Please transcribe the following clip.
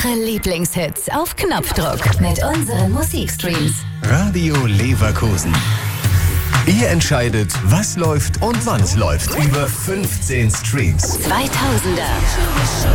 Ihre Lieblingshits auf Knopfdruck mit unseren Musikstreams. Radio Leverkusen. Ihr entscheidet, was läuft und wann es läuft. Über 15 Streams. 2000er.